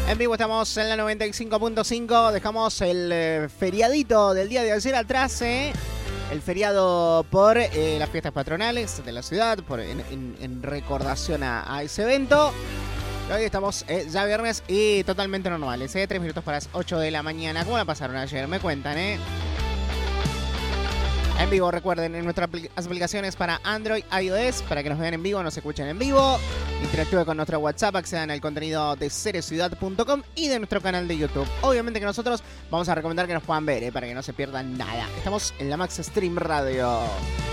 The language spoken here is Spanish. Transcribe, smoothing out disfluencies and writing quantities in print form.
En vivo estamos en la 95.5. Dejamos el feriadito del día de ayer atrás, el feriado por las fiestas patronales de la ciudad, en recordación a ese evento. Hoy estamos ya viernes y totalmente normales, 3 minutos para las 8 de la mañana. ¿Cómo la pasaron ayer? Me cuentan, En vivo, recuerden, en nuestras aplicaciones para Android, iOS, para que nos vean en vivo, nos escuchen en vivo. Interactúe con nuestro WhatsApp, accedan al contenido de cereciudad.com y de nuestro canal de YouTube. Obviamente que nosotros vamos a recomendar que nos puedan ver, para que no se pierdan nada. Estamos en la Max Stream Radio.